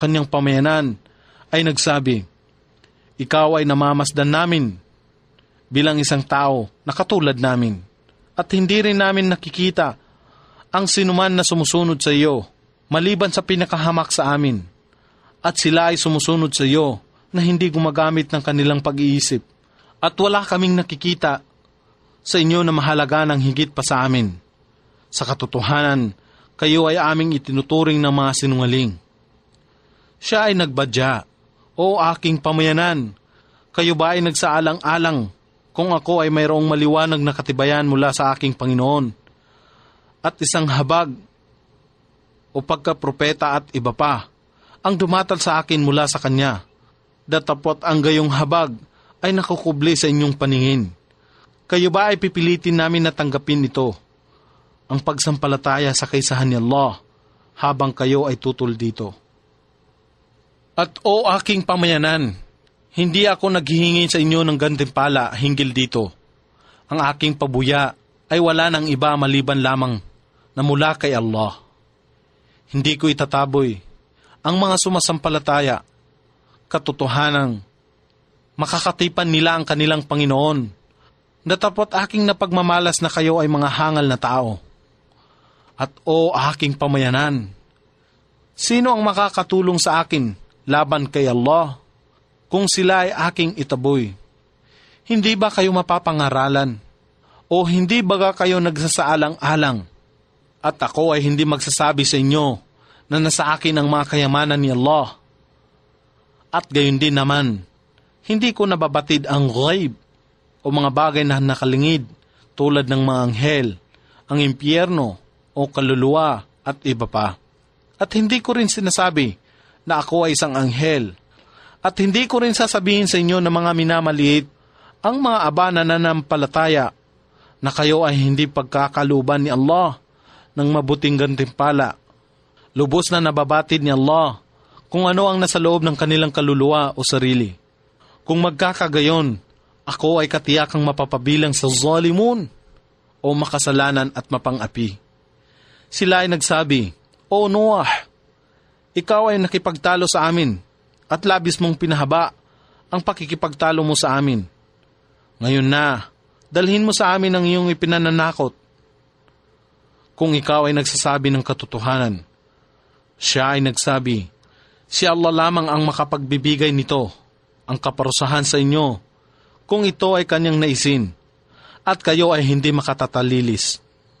Kanyang pamayanan ay nagsabi, ikaw ay namamasdan namin bilang isang tao na katulad namin, at hindi rin namin nakikita ang sinuman na sumusunod sa iyo maliban sa pinakahamak sa amin, at sila ay sumusunod sa iyo na hindi gumagamit ng kanilang pag-iisip, at wala kaming nakikita sa inyo na mahalaga ng higit pa sa amin. Sa katotohanan, kayo ay aming itinuturing ng mga sinungaling. Siya ay nagbadya, o aking pamayanan, kayo ba ay nagsaalang-alang kung ako ay mayroong maliwanag na katibayan mula sa aking Panginoon, at isang habag o pagkapropeta at iba pa ang dumatal sa akin mula sa Kanya, datapot ang gayong habag ay nakukubli sa inyong paningin. Kayo ba ay pipilitin namin na tanggapin ito, ang pagsampalataya sa kaysahan ni Allah, habang kayo ay tutol dito? At o aking pamayanan, hindi ako naghihingi sa inyo ng gantimpala hinggil dito. Ang aking pabuya ay wala ng iba maliban lamang na mula kay Allah. Hindi ko itataboy ang mga sumasampalataya, katotohanang makakatipan nila ang kanilang Panginoon, datapot aking napagmamalas na kayo ay mga hangal na tao. At o aking pamayanan, sino ang makakatulong sa akin laban kay Allah kung sila ay aking itaboy? Hindi ba kayo mapapangaralan? O hindi ba kayo nagsasaalang-alang? At ako ay hindi magsasabi sa inyo na nasa akin ang mga kayamanan ni Allah. At gayon din naman, hindi ko nababatid ang ghaib o mga bagay na nakalingid tulad ng mga anghel, ang impyerno o kaluluwa at iba pa. At hindi ko rin sinasabi na ako ay isang anghel. At hindi ko rin sasabihin sa inyo na mga minamaliit ang mga aba na nanampalataya na kayo ay hindi pagkakaluban ni Allah ng mabuting gantimpala. Lubos na nababatid ni Allah kung ano ang nasa loob ng kanilang kaluluwa o sarili. Kung magkakagayon, ako ay katiyakang mapapabilang sa zalimun o makasalanan at mapang-api. Sila ay nagsabi, O Noah, ikaw ay nakipagtalo sa amin at labis mong pinahaba ang pakikipagtalo mo sa amin. Ngayon na, dalhin mo sa amin ang iyong ipinananakot. Kung ikaw ay nagsasabi ng katotohanan, siya ay nagsabi, si Allah lamang ang makapagbibigay nito, ang kaparusahan sa inyo, kung ito ay kanyang naisin, at kayo ay hindi makatatalilis.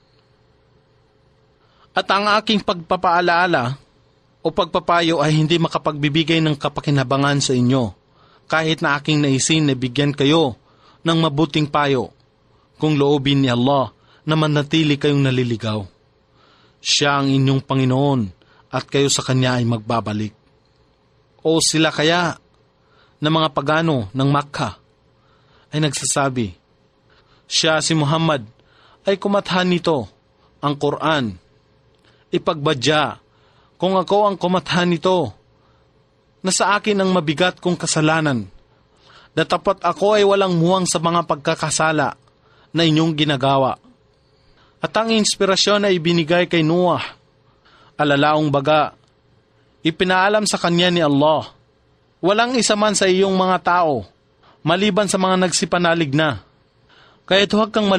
At ang aking pagpapaalaala o pagpapayo ay hindi makapagbibigay ng kapakinabangan sa inyo, kahit na aking naisin na bigyan kayo ng mabuting payo, kung loobin ni Allah na manatili kayong naliligaw. Siya ang inyong Panginoon at kayo sa Kanya ay magbabalik. O sila kaya na mga pagano ng Makkah ay nagsasabi, siya si Muhammad ay kumathan nito, ang Quran. Ipagbadya, kung ako ang kumathan nito, na sa akin ang mabigat kong kasalanan, datapot ako ay walang muwang sa mga pagkakasala na inyong ginagawa. At ang inspirasyon ay ibinigay kay Noah, alalaong baga, ipinaalam sa kanya ni Allah, walang isa man sa iyong mga tao, maliban sa mga nagsipanalig na. Kaya't huwag kang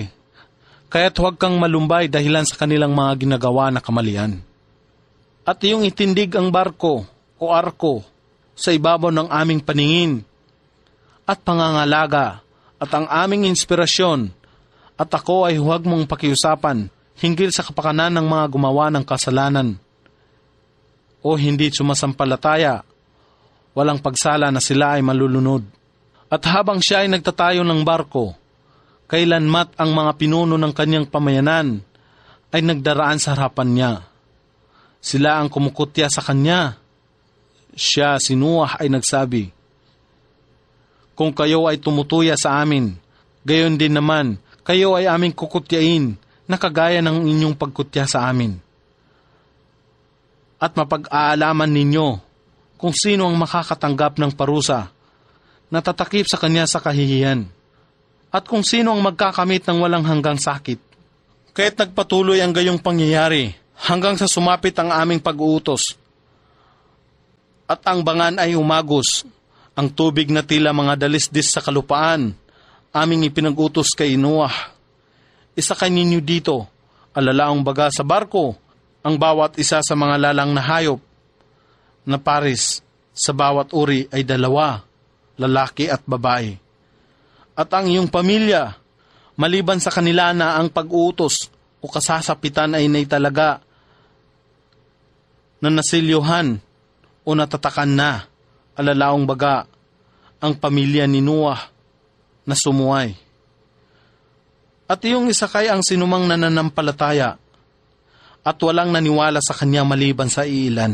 malumbay dahilan sa kanilang mga ginagawa na kamalian. At iyong itindig ang barko o arko sa ibabaw ng aming paningin at pangangalaga at ang aming inspirasyon, at ako ay huwag mong pakiusapan hinggil sa kapakanan ng mga gumawa ng kasalanan o hindi sumasampalataya, walang pagsala na sila ay malulunod. At habang siya ay nagtatayo ng barko, kailanmat ang mga pinuno ng kanyang pamayanan ay nagdaraan sa harapan niya. Sila ang kumukutya sa kanya. Siya, si Noah, ay nagsabi, kung kayo ay tumutuya sa amin, gayon din naman, kayo ay aming kukutyain na kagaya ng inyong pagkutya sa amin. At mapag-aalaman ninyo kung sino ang makakatanggap ng parusa na tatakip sa kanya sa kahihiyan, at kung sino ang magkakamit ng walang hanggang sakit. Kaya't nagpatuloy ang gayong pangyayari hanggang sa sumapit ang aming pag-uutos. At ang bangan ay umagos, ang tubig na tila mga dalisdis sa kalupaan, aming ipinag-utos kay Noah. Isakay ninyo dito, alalaong baga sa barko, ang bawat isa sa mga lalang na hayop, na pares sa bawat uri ay 2, lalaki at babae. At ang iyong pamilya, maliban sa kanila na ang pag-uutos o kasasapitan ay naitalaga na nasilyuhan o natatakan na, alalaong baga, ang pamilya ni Noah na sumuway. At iyong isakay ang sinumang nananampalataya at walang naniwala sa kanya maliban sa iilan.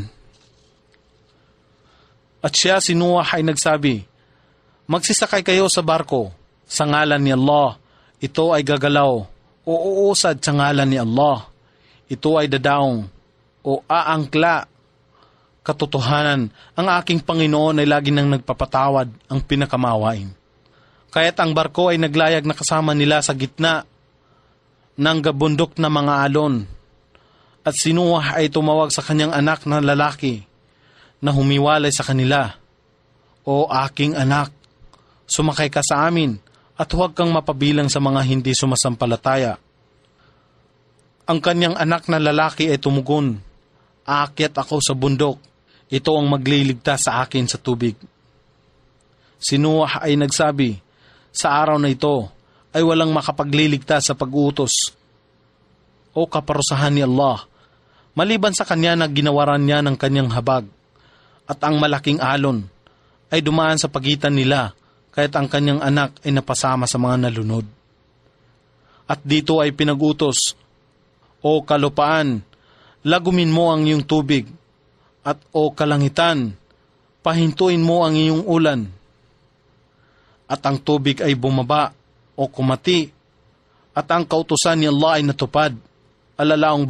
At siya, si Noah, ay nagsabi, magsisakay kayo sa barko sa ngalan ni Allah. Ito ay gagalaw o uusad sa ngalan ni Allah. Ito ay dadaong o aangkla. Katotohanan, ang aking Panginoon ay lagi nang nagpapatawad, ang pinakamawain. Kaya't ang barko ay naglayag na kasama nila sa gitna ng gabundok na mga alon. At si Noah ay tumawag sa kanyang anak na lalaki na humiwalay sa kanila, O aking anak, sumakay ka sa amin at huwag kang mapabilang sa mga hindi sumasampalataya. Ang kanyang anak na lalaki ay tumugon, aakyat ako sa bundok, ito ang magliligtas sa akin sa tubig. Si Noah ay nagsabi, sa araw na ito ay walang makapagliligtas sa pag-utos o kaparusahan ni Allah, maliban sa kanya na ginawaran niya ng kanyang habag, at ang malaking alon ay dumaan sa pagitan nila, kaya't ang kanyang anak ay napasama sa mga nalunod. At dito ay pinag-utos, O kalupaan, lagumin mo ang iyong tubig, at o kalangitan, pahintuin mo ang iyong ulan. At ang tubig ay bumaba o kumati, at ang kautusan ni Allah ay natupad, alalaong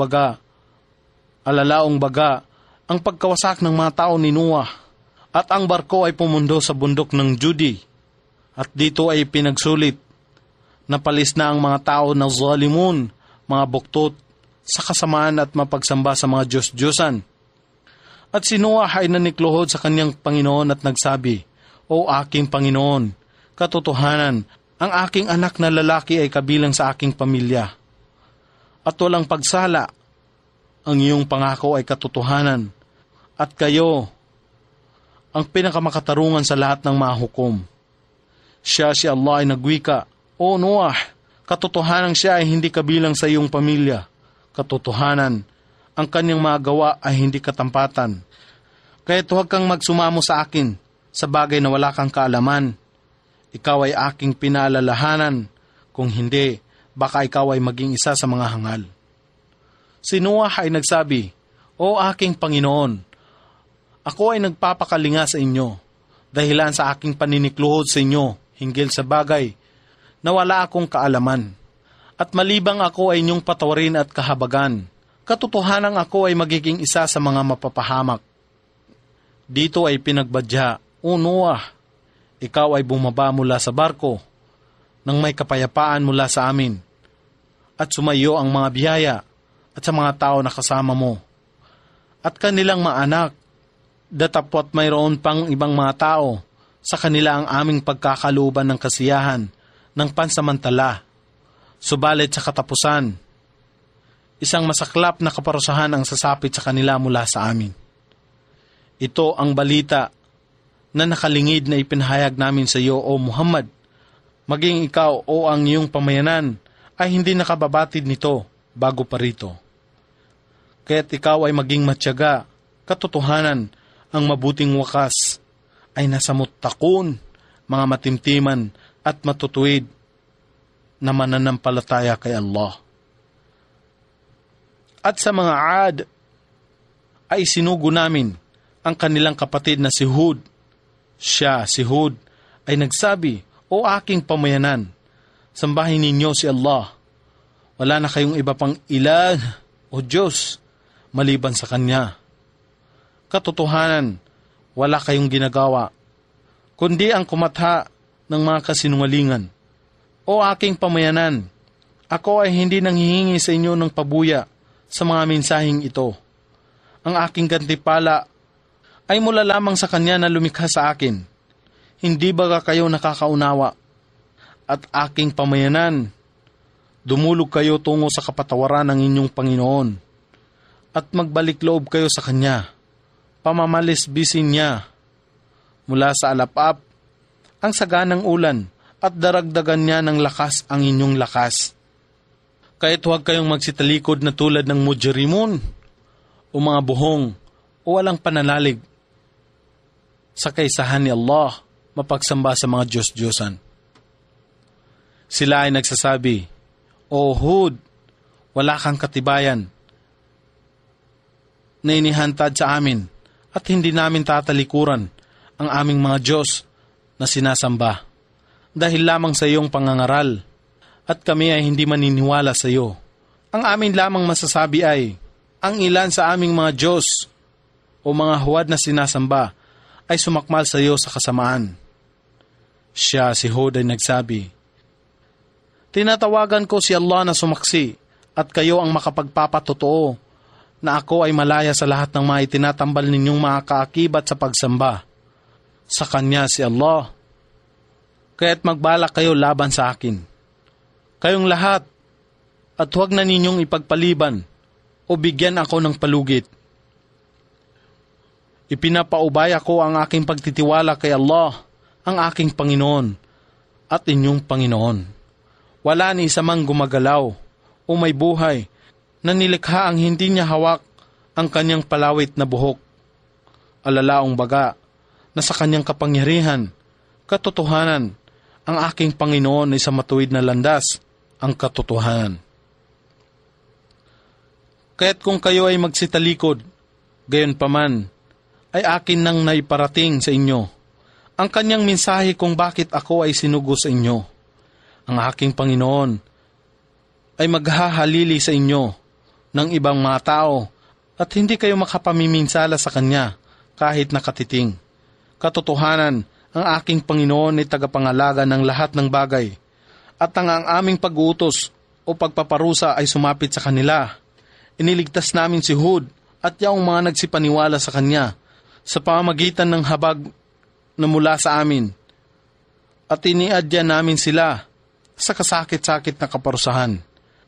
baga, ang pagkawasak ng mga tao ni Noah, at ang barko ay pumundo sa bundok ng Judi, at dito ay pinagsulit, napalis na ang mga tao na zalimun, mga buktot, sa kasamaan at mapagsamba sa mga Diyos-Diyosan. At si Noah ay nanikluhod sa kanyang Panginoon at nagsabi, O aking Panginoon, katotohanan, ang aking anak na lalaki ay kabilang sa aking pamilya. At walang pagsala, ang iyong pangako ay katotohanan, at kayo ang pinakamakatarungan sa lahat ng mahukom. Siya, si Allah ay nagwika, O Noah, katotohanan siya ay hindi kabilang sa iyong pamilya. Katotohanan, ang kanyang mga gawa ay hindi katampatan. Kaya't huwag kang magsumamo sa akin sa bagay na wala kang kaalaman. Ikaw ay aking pinaalalahanan, kung hindi, baka ikaw ay maging isa sa mga hangal. Si Noah ay nagsabi, O aking Panginoon, ako ay nagpapakalinga sa inyo, dahilan sa aking paninikluhod sa inyo, hinggil sa bagay na wala akong kaalaman. At malibang ako ay inyong patawarin at kahabagan, katotohanang ako ay magiging isa sa mga mapapahamak. Dito ay pinagbadya, O Noah, ikaw ay bumaba mula sa barko, nang may kapayapaan mula sa amin, at sumayo ang mga biyaya at sa mga tao na kasama mo, at kanilang mga anak, datapwat mayroon pang ibang mga tao, sa kanila ang aming pagkakalooban ng kasiyahan, ng pansamantala. Subalit sa katapusan, isang masaklap na kaparusahan ang sasapit sa kanila mula sa amin. Ito ang balita na nakalingid na ipinahayag namin sa iyo, O Muhammad. Maging ikaw o ang iyong pamayanan ay hindi nakababatid nito bago pa rito. Kaya't ikaw ay maging matyaga, katotohanan, ang mabuting wakas ay nasa muttaqun, mga matimtiman at matutuwid na mananampalataya kay Allah. At sa mga Ad ay sinugo namin ang kanilang kapatid na si Hud. Siya, si Hud, ay nagsabi, O aking pamayanan, sambahin ninyo si Allah. Wala na kayong iba pang ilah o Diyos maliban sa Kanya. Katotohanan, wala kayong ginagawa, kundi ang kumatha ng mga kasinungalingan. O aking pamayanan, ako ay hindi nanghihingi sa inyo ng pabuya sa mga mensaheng ito. Ang aking gantimpala ay mula lamang sa Kanya na lumikha sa akin. Hindi ba kayo nakakaunawa? At aking pamayanan, dumulog kayo tungo sa kapatawaran ng inyong Panginoon at magbalik loob kayo sa Kanya. Pamamalisbisin niya mula sa alapap ang saganang ulan at daragdagan niya ng lakas ang inyong lakas. Kahit huwag kayong magsitalikod na tulad ng mujrimun o mga buhong o walang pananalig sa kaisahan ni Allah, mapagsamba sa mga Diyos-Diyosan. Sila ay nagsasabi, O Hud, wala kang katibayan na inihantad sa amin at hindi namin tatalikuran ang aming mga Diyos na sinasamba dahil lamang sa iyong pangangaral at kami ay hindi maniniwala sa iyo. Ang amin lamang masasabi ay, ang ilan sa aming mga Diyos o mga huwad na sinasamba ay sumakmal sa iyo sa kasamaan. Siya, si Hud, ay nagsabi, Tinatawagan ko si Allah na sumaksi at kayo ang makapagpapatotoo na ako ay malaya sa lahat ng mga itinatambal ninyong mga kaakibat sa pagsamba. Sa Kanya si Allah. Kaya't magbalak kayo laban sa akin. Kayong lahat, at huwag na ninyong ipagpaliban o bigyan ako ng palugit. Ipinapaubaya ko ang aking pagtitiwala kay Allah, ang aking Panginoon at inyong Panginoon. Wala ni isa mang gumagalaw o may buhay na nilikha ang hindi niya hawak ang kanyang palawit na buhok. Alalaong baga na sa kanyang kapangyarihan, katotohanan, ang aking Panginoon ay sa matuwid na landas, ang katotohanan. Kaya't kung kayo ay magsitalikod, gayon paman, ay akin nang naiparating sa inyo ang kanyang mensahe kung bakit ako ay sinugo sa inyo. Ang aking Panginoon ay maghahalili sa inyo ng ibang mga tao at hindi kayo makapamiminsala sa Kanya kahit nakatiting. Katotohanan, ang aking Panginoon ay tagapangalaga ng lahat ng bagay at ang aming pag-uutos o pagpaparusa ay sumapit sa kanila. Iniligtas namin si Hud at yaong mga nagsipaniwala sa Kanya sa pamamagitan ng habag na mula sa amin at iniadya namin sila sa kasakit-sakit na kaparusahan.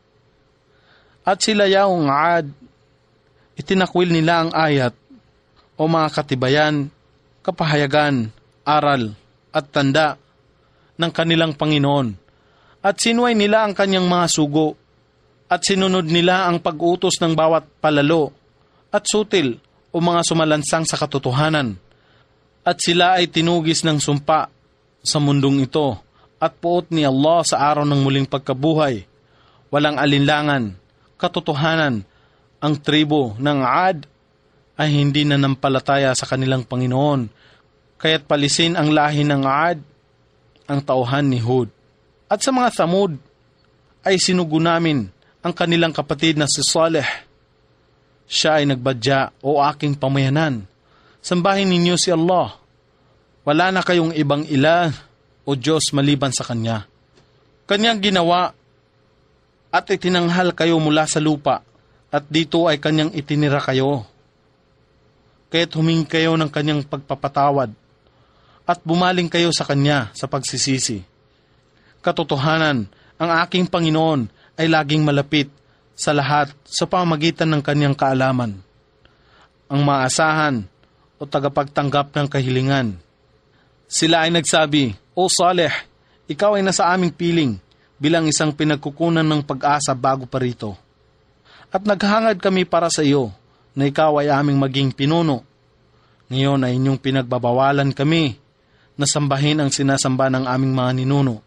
At sila yaong Aad, itinakwil nila ang ayat o mga katibayan, kapahayagan, aral at tanda ng kanilang Panginoon at sinuway nila ang kanyang mga sugo at sinunod nila ang pag-utos ng bawat palalo at sutil o mga sumalansang sa katotohanan at sila ay tinugis ng sumpa sa mundong ito at puot ni Allah sa araw ng muling pagkabuhay. Walang alinlangan, katotohanan, ang tribo ng Aad ay hindi nanampalataya sa kanilang Panginoon, kaya't palisin ang lahi ng Aad ang tauhan ni Hud. At sa mga Thamud ay sinugo namin ang kanilang kapatid na si Saleh. Siya ay nagbadya, O aking pamayanan, sambahin ninyo si Allah. Wala na kayong ibang ilah o Diyos maliban sa Kanya. Kanyang ginawa at itinanghal kayo mula sa lupa at dito ay Kanyang itinira kayo. Kaya't humingi kayo ng Kanyang pagpapatawad at bumaling kayo sa Kanya sa pagsisisi. Katotohanan, ang aking Panginoon ay laging malapit sa lahat sa pamamagitan ng Kanyang kaalaman. Ang maasahan o tagapagtanggap ng kahilingan. Sila ay nagsabi, O Saleh, ikaw ay nasa aming piling bilang isang pinagkukunan ng pag-asa bago pa rito. At naghangad kami para sa iyo na ikaw ay aming maging pinuno. Ngayon ay inyong pinagbabawalan kami na sambahin ang sinasamba ng aming mga ninuno.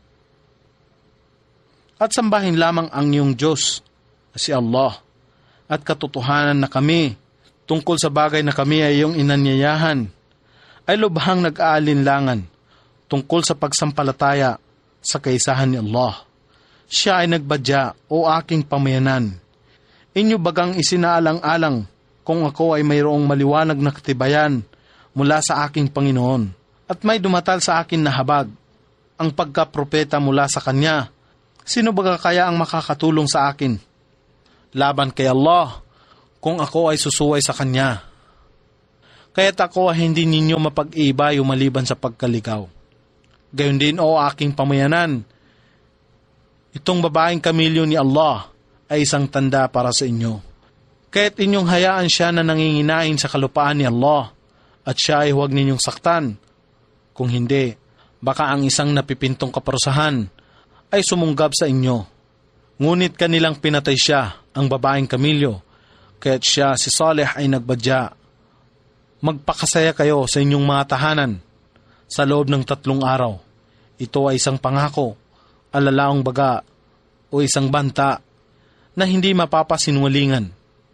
At sambahin lamang ang iyong Diyos, si Allah, at katotohanan na kami, tungkol sa bagay na kami ay iyong inanyayahan, ay lubhang nag-aalinlangan tungkol sa pagsampalataya sa kaisahan ni Allah. Siya ay nagbadya, O aking pamayanan. Inyo bagang isinaalang-alang kung ako ay mayroong maliwanag na katibayan mula sa aking Panginoon at may dumatal sa akin na habag, ang pagkapropeta mula sa Kanya. Sino baga kaya ang makakatulong sa akin laban kay Allah kung ako ay susuway sa Kanya? kaya't ako ay hindi ninyo mapag-iibayo maliban sa pagkaligaw. Gayon din o aking pamayanan, itong babaeng kamilyo ni Allah ay isang tanda para sa inyo. Kaya't inyong hayaan siya na nanginginain sa kalupaan ni Allah at siya ay huwag ninyong saktan. Kung hindi, baka ang isang napipintong kaparusahan ay sumunggab sa inyo. Ngunit kanilang pinatay siya, ang babaeng kamilyo, kaya't siya si Saleh ay nagbadya. Magpakasaya kayo sa inyong mga tahanan sa loob ng 3 araw. Ito ay isang pangako, alalaong baga o isang banta na hindi mapapasinwalingan.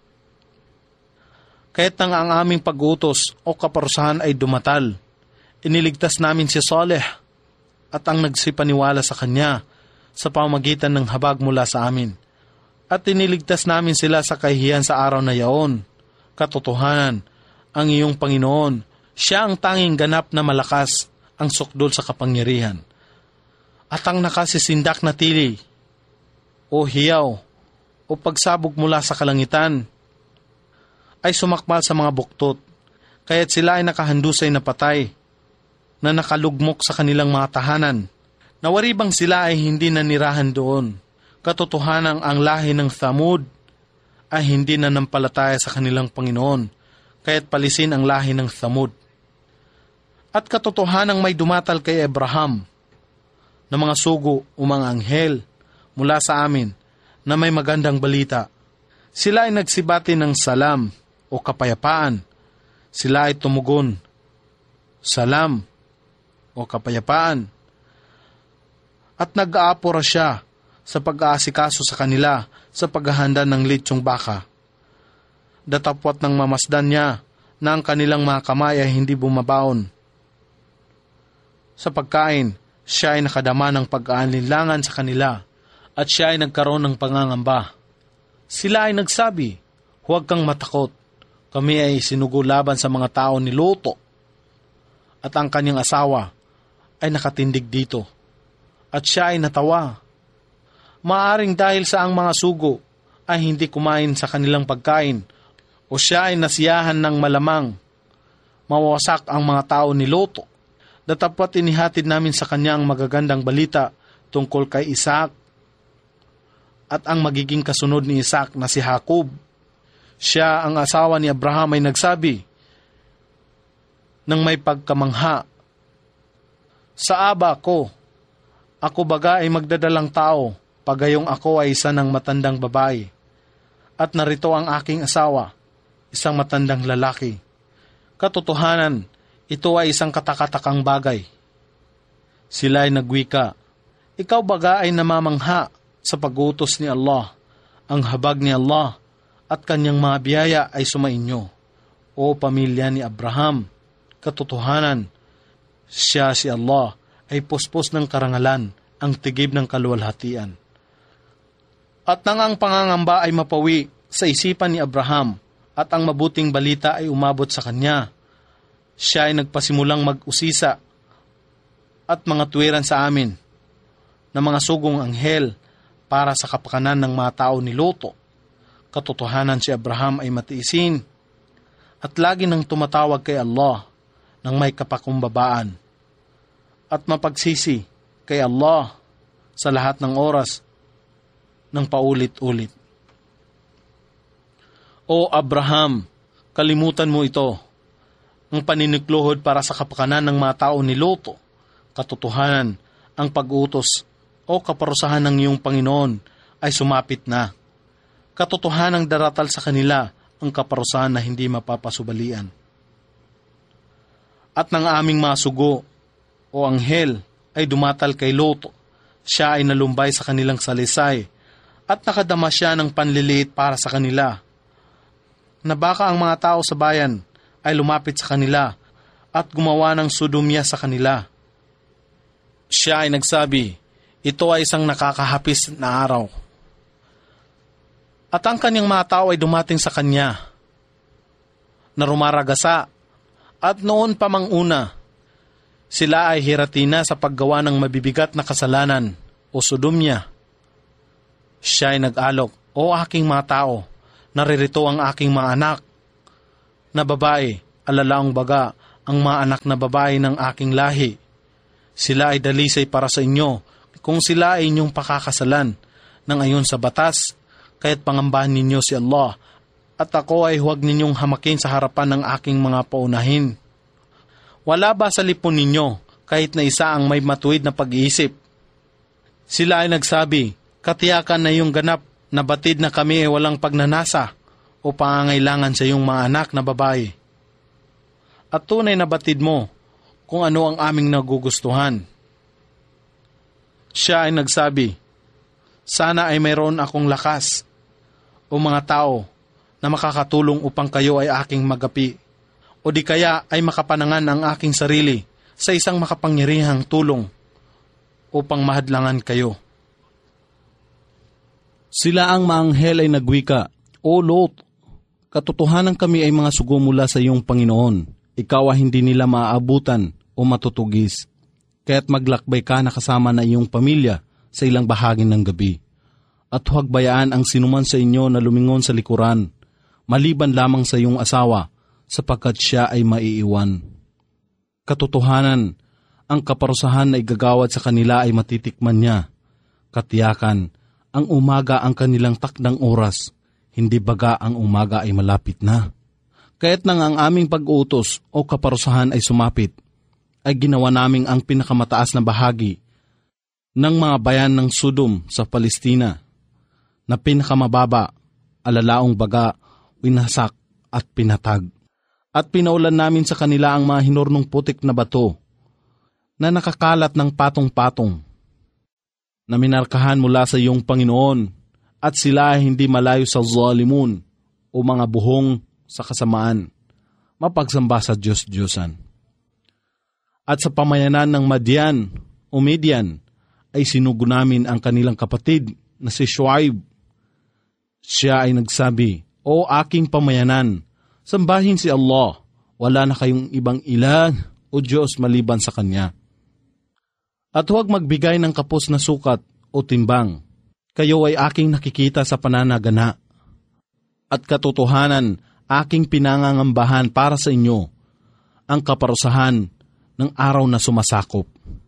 Kaya't nang ang aming pag-utos o kaparusahan ay dumatal, iniligtas namin si Saleh at ang nagsipaniwala sa kanya sa pamamagitan ng habag mula sa amin. At iniligtas namin sila sa kahihiyan sa araw na yaon. Katotohanan, ang iyong Panginoon, siya ang tanging ganap na malakas, ang sukdol sa kapangyarihan. At ang nakasisindak na tili, o hiyaw, o pagsabog mula sa kalangitan, ay sumakbal sa mga buktot, kaya't sila ay nakahandusay na patay, na nakalugmok sa kanilang mga tahanan. Nawaribang sila ay hindi nanirahan doon. Katotohanan ang lahi ng Thamud ay hindi nanampalataya sa kanilang Panginoon, kaya't palisin ang lahi ng Thamud. At katotohanang may dumatal kay Abraham na mga sugo o mga anghel mula sa amin na may magandang balita. Sila ay nagsibati ng salam o kapayapaan. Sila ay tumugon, salam o kapayapaan. At nag-aapura siya sa pag-aasikaso sa kanila sa paghahanda ng litsong baka. Datapwat ng mamasdan niya na ang kanilang mga kamay ay hindi bumabaon. Sa pagkain, siya ay nakadama ng pag-aalinlangan sa kanila at siya ay nagkaroon ng pangangamba. Sila ay nagsabi, huwag kang matakot. Kami ay sinugo laban sa mga tao ni Luto at ang kanyang asawa ay nakatindig dito. At siya ay natawa. Maaring dahil sa ang mga sugo ay hindi kumain sa kanilang pagkain o siya ay nasiyahan ng malamang mawasak ang mga tao ni Luto. Datapwat inihatid namin sa kanya ang magagandang balita tungkol kay Isaac at ang magiging kasunod ni Isaac na si Jacob. Siya ang asawa ni Abraham ay nagsabi nang may pagkamangha, sa aba ko, ako baga ay magdadalang tao, pagayong ako ay isa ng matandang babae. At narito ang aking asawa, isang matandang lalaki. Katotohanan, ito ay isang katakatakang bagay. Sila ay nagwika, ikaw baga ay namamangha sa pag-utos ni Allah, ang habag ni Allah, at kanyang mga biyaya ay sumainyo. O pamilya ni Abraham, katotohanan, siya si Allah ay puspos ng karangalan, ang tigib ng kaluwalhatian. At nang ang pangangamba ay mapawi sa isipan ni Abraham at ang mabuting balita ay umabot sa kanya, siya ay nagpasimulang mag-usisa at mga tuwiran sa amin na mga sugong anghel para sa kapakanan ng mga tao ni Luto. Katotohanan si Abraham ay matiisin at lagi nang tumatawag kay Allah ng may kapakumbabaan at mapagsisi kay Allah sa lahat ng oras ng paulit-ulit. O Abraham, kalimutan mo ito, ang paninikluhod para sa kapakanan ng mga tao ni Luto. Katotohanan, ang pag-utos o kaparusahan ng iyong Panginoon ay sumapit na. Katotohanang daratal sa kanila ang kaparusahan na hindi mapapasubalian. At ng aming mga sugo o anghel ay dumatal kay Luto. Siya ay nalumbay sa kanilang salisay at nakadama siya ng panliliit para sa kanila, na baka ang mga tao sa bayan ay lumapit sa kanila at gumawa ng sudumya sa kanila. Siya ay nagsabi, ito ay isang nakakahapis na araw. At ang kanyang mga tao ay dumating sa kanya, na rumaragasa, at noon pa mang una, sila ay hiratina sa paggawa ng mabibigat na kasalanan o sudumya. Siya ay nag-alok, o aking mga tao, naririto ang aking mga anak na babae alalaong baga ang mga anak na babae ng aking lahi. Sila ay dalisay para sa inyo kung sila ay inyong pakakasalan nang ayon sa batas, kaya't pangambahan ninyo si Allah, at ako ay huwag ninyong hamakin sa harapan ng aking mga paunahin. Wala ba sa lipon ninyo kahit na isa ang may matuwid na pag-iisip? Sila ay nagsabi, katiyakan na iyong ganap na batid na kami ay walang pagnanasa o pangangailangan sa iyong mga anak na babae. At tunay na batid mo kung ano ang aming nagugustuhan. Siya ay nagsabi, sana ay mayroon akong lakas o mga tao na makakatulong upang kayo ay aking magapi, o di kaya ay makapanangan ang aking sarili sa isang makapangyarihang tulong upang mahadlangan kayo. Sila ang maanghel ay nagwika, O Lot, katotohanan kami ay mga sugo mula sa iyong Panginoon. Ikaw ay hindi nila maaabutan o matutugis. Kaya't maglakbay ka na kasama na iyong pamilya sa ilang bahagi ng gabi. At huwag bayaan ang sinuman sa inyo na lumingon sa likuran, maliban lamang sa iyong asawa, sapagkat siya ay maiiwan. Katotohanan, ang kaparusahan na igagawad sa kanila ay matitikman niya. Katiyakan, ang umaga ang kanilang takdang oras, hindi baga ang umaga ay malapit na. Kaya't nang ang aming pag-utos o kaparusahan ay sumapit, ay ginawa naming ang pinakamataas na bahagi ng mga bayan ng Sodom sa Palestina, na pinakamababa, alalaong baga, winasak at pinatag. At pinaulan namin sa kanila ang mga hinurnong putik na bato na nakakalat ng patong-patong, na minarkahan mula sa iyong Panginoon, at sila ay hindi malayo sa zalimun o mga buhong sa kasamaan, mapagsamba sa Diyos-Diyosan. At sa pamayanan ng Madian o Midian ay sinugo namin ang kanilang kapatid na si Shuaib. Siya ay nagsabi, O aking pamayanan, sambahin si Allah, wala na kayong ibang ilan o Diyos maliban sa Kanya. At huwag magbigay ng kapos na sukat o timbang, kayo ay aking nakikita sa pananagana. At katotohanan, aking pinangangambahan para sa inyo ang kaparusahan ng araw na sumasakop.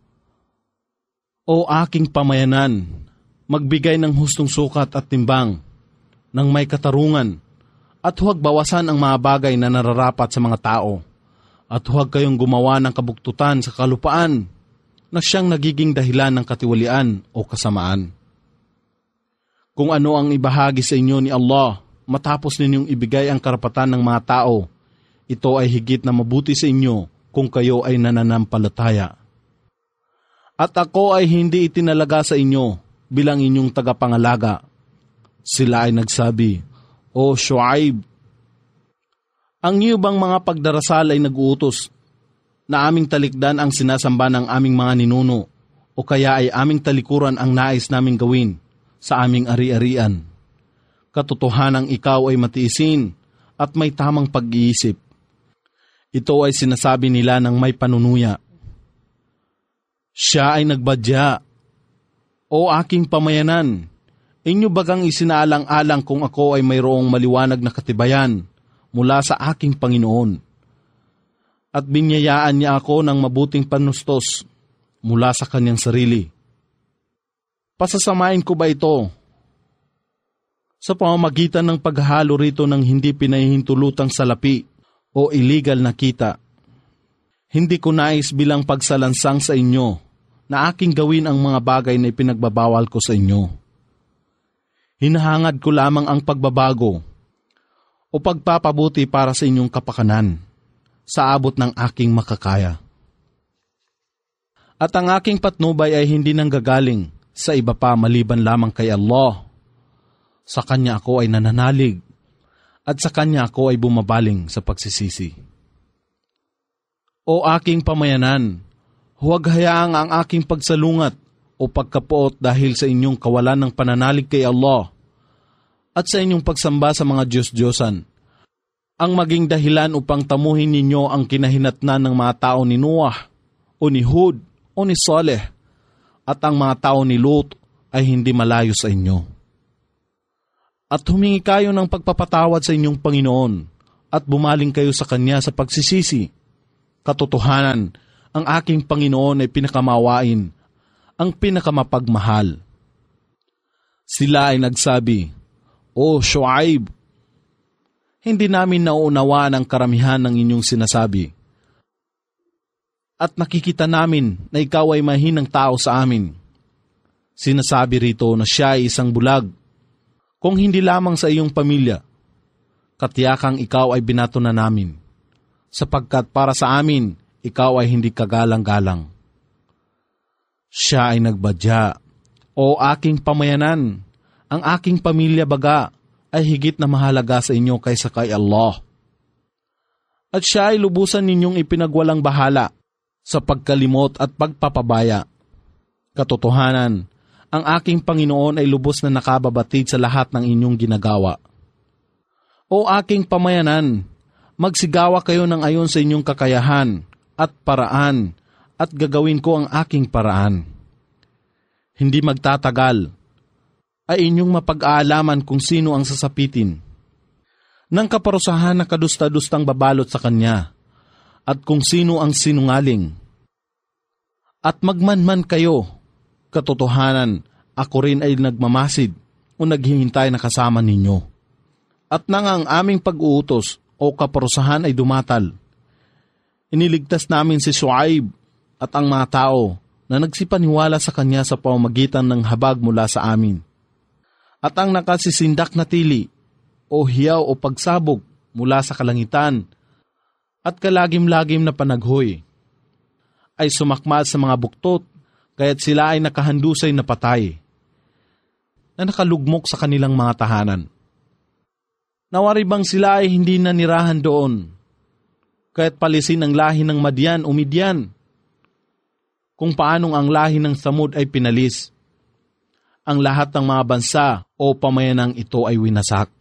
O aking pamayanan, magbigay ng hustong sukat at timbang ng may katarungan, at huwag bawasan ang mga bagay na nararapat sa mga tao, at huwag kayong gumawa ng kabuktutan sa kalupaan na siyang nagiging dahilan ng katiwalian o kasamaan. Kung ano ang ibahagi sa inyo ni Allah matapos ninyong ibigay ang karapatan ng mga tao, ito ay higit na mabuti sa inyo kung kayo ay nananampalataya. At ako ay hindi itinalaga sa inyo bilang inyong tagapangalaga. Sila ay nagsabi, O Shuaib, ang iyo bang mga pagdarasal ay nag-uutos na aming talikdan ang sinasamba ng aming mga ninuno, o kaya ay aming talikuran ang nais naming gawin sa aming ari-arian? Katotohanang ikaw ay matiisin at may tamang pag-iisip. Ito ay sinasabi nila ng may panunuya. Siya ay nagbadya, O aking pamayanan, inyo bagang isinaalang-alang kung ako ay mayroong maliwanag na katibayan mula sa aking Panginoon, at binyayaan niya ako ng mabuting panustos mula sa kanyang sarili. Pasasamain ko ba ito sa pamamagitan ng paghahalo rito ng hindi pinahihintulutang salapi o illegal na kita? Hindi ko nais bilang pagsalansang sa inyo na aking gawin ang mga bagay na ipinagbabawal ko sa inyo. Hinahangad ko lamang ang pagbabago o pagpapabuti para sa inyong kapakanan sa abot ng aking makakaya. At ang aking patnubay ay hindi nanggagaling sa iba pa maliban lamang kay Allah. Sa Kanya ako ay nananalig at sa Kanya ako ay bumabaling sa pagsisisi. O aking pamayanan, huwag hayaang ang aking pagsalungat o pagkapuot dahil sa inyong kawalan ng pananalig kay Allah at sa inyong pagsamba sa mga Diyos-Diyosan ang maging dahilan upang tamuhin ninyo ang kinahinatnan ng mga tao ni Noah o ni Hud o ni Saleh, at ang mga tao ni Lot ay hindi malayo sa inyo. At humingi kayo ng pagpapatawad sa inyong Panginoon at bumaling kayo sa Kanya sa pagsisisi. Katotohanan, ang aking Panginoon ay pinakamawain, ang pinakamapagmahal. Sila ay nagsabi, O Shuaib, hindi namin nauunawaan ang karamihan ng inyong sinasabi. At nakikita namin na ikaw ay mahinang tao sa amin. Sinasabi rito na siya ay isang bulag. Kung hindi lamang sa iyong pamilya, katiyakang ikaw ay binato na namin, sapagkat para sa amin, ikaw ay hindi kagalang-galang. Siya ay nagbadya, O aking pamayanan, ang aking pamilya baga ay higit na mahalaga sa inyo kaysa kay Allah. At siya ay lubusan ninyong ipinagwalang bahala sa pagkalimot at pagpapabaya. Katotohanan, ang aking Panginoon ay lubos na nakababatid sa lahat ng inyong ginagawa. O aking pamayanan, magsigawa kayo ng ayon sa inyong kakayahan at paraan at gagawin ko ang aking paraan. Hindi magtatagal ay inyong mapag-aalaman kung sino ang sasapitin ng kaparusahan na kadusta-dustang babalot sa kanya at kung sino ang sinungaling. At magmanman kayo, katotohanan, ako rin ay nagmamasid o naghihintay na kasama ninyo. At nang ang aming pag-uutos o kaparusahan ay dumatal, iniligtas namin si Shuaib at ang mga tao na nagsipaniwala sa kanya sa pamamagitan ng habag mula sa amin. At ang nakasisindak na tili o hiyaw o pagsabog mula sa kalangitan at kalagim-lagim na panaghoy ay sumakmal sa mga buktot, kaya't sila ay nakahandusay na patay na nakalugmok sa kanilang mga tahanan. Nawari bang sila ay hindi nanirahan doon, kaya't palisin ang lahi ng Madian o Midian, kung paanong ang lahi ng Samud ay pinalis. Ang lahat ng mga bansa o pamayanang ito ay winasak.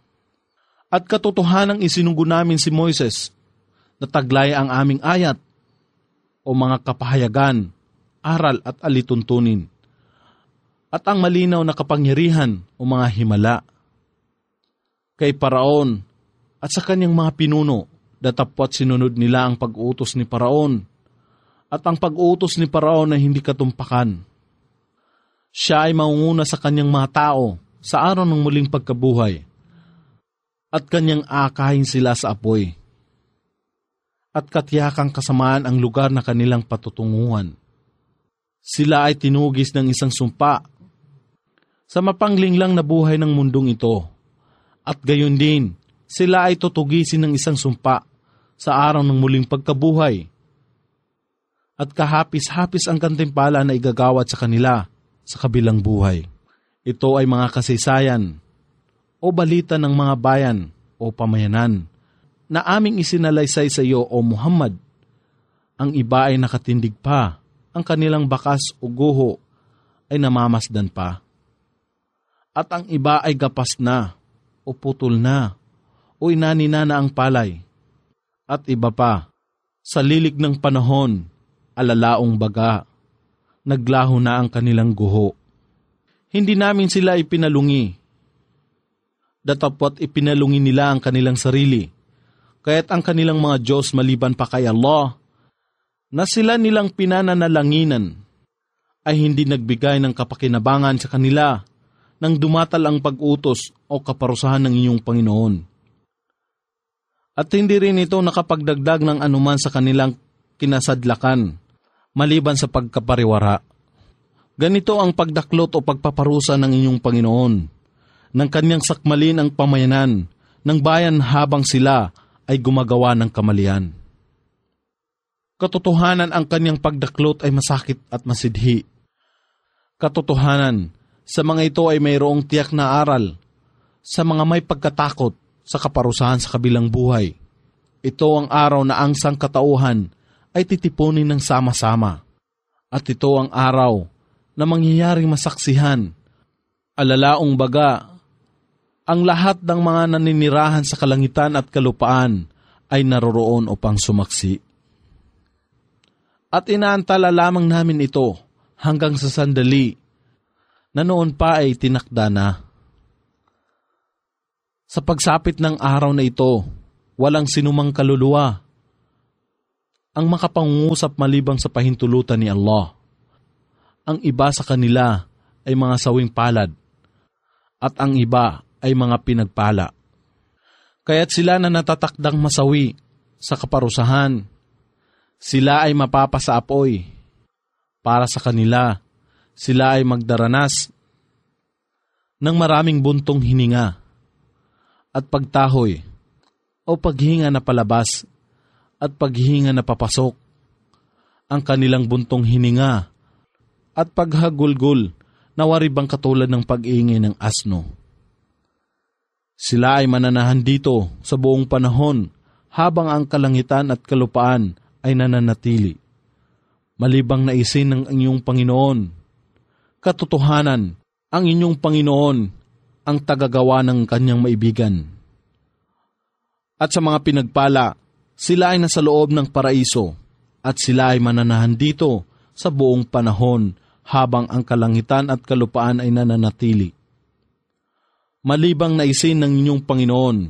At katotohanang isinunggo namin si Moises na taglay ang aming ayat o mga kapahayagan, aral at alituntunin, at ang malinaw na kapangyarihan o mga himala. Kay Paraon at sa kanyang mga pinuno, datapwat sinunod nila ang pag-utos ni Paraon, at ang pag-utos ni Paraon ay hindi katumpakan. Siya ay maunguna sa kanyang mga tao sa araw ng muling pagkabuhay, at kanyang akahin sila sa apoy, at katiyakang kasamaan ang lugar na kanilang patutunguhan. Sila ay tinugis ng isang sumpa sa mapanglinglang na buhay ng mundong ito, at gayon din sila ay tutugisin ng isang sumpa sa araw ng muling pagkabuhay, at kahapis-hapis ang gantimpala na igagawad sa kanila sa kabilang buhay. Ito ay mga kasaysayan o balita ng mga bayan o pamayanan na aming isinalaysay sa iyo, O Muhammad. Ang iba ay nakatindig pa, ang kanilang bakas o guho ay namamasdan pa. At ang iba ay gapas na o putol na o inanina na ang palay. At iba pa, sa lilig ng panahon, alalaong baga, naglaho na ang kanilang guho. Hindi namin sila ipinalungi. Datapwat ipinalungi nila ang kanilang sarili, kaya't ang kanilang mga Diyos maliban pa kay Allah, na sila nilang pinananalanginan, ay hindi nagbigay ng kapakinabangan sa kanila nang dumatal ang pag-utos o kaparusahan ng inyong Panginoon. At hindi rin ito nakapagdagdag ng anuman sa kanilang kinasadlakan, maliban sa pagkapariwara. Ganito ang pagdaklot o pagpaparusa ng inyong Panginoon, ng kanyang sakmalin ang pamayanan ng bayan habang sila ay gumagawa ng kamalian. Katotohanan, ang kanyang pagdaklot ay masakit at masidhi. Katotohanan, sa mga ito ay mayroong tiyak na aral sa mga may pagkatakot sa kaparusahan sa kabilang buhay. Ito ang araw na ang sangkatauhan ay titipunin ng sama-sama. At ito ang araw na mangyayaring masaksihan. Alalaong baga, ang lahat ng mga naninirahan sa kalangitan at kalupaan ay naroroon upang sumaksi. At inaantala lamang namin ito hanggang sa sandali na noon pa ay tinakda na. Sa pagsapit ng araw na ito, walang sinumang kaluluwa ang makapangungusap malibang sa pahintulutan ni Allah. Ang iba sa kanila ay mga sawing palad at ang iba ay mga pinagpala. Kaya't sila na natatakdang masawi sa kaparusahan, sila ay mapapasaapoy. Para sa kanila, sila ay magdaranas ng maraming buntong hininga at pagtahoy o paghinga na palabas at paghinga na papasok. Ang kanilang buntong hininga at paghagulgol na waribang katulad ng pag-iingay ng asno. Sila ay mananahan dito sa buong panahon habang ang kalangitan at kalupaan ay nananatili. Malibang na isin ng inyong Panginoon. Katotohanan, ang inyong Panginoon ang tagagawa ng kanyang maibigan. At sa mga pinagpala, sila ay nasa loob ng paraiso at sila ay mananahan dito sa buong panahon habang ang kalangitan at kalupaan ay nananatili. Malibang na isin ng inyong Panginoon,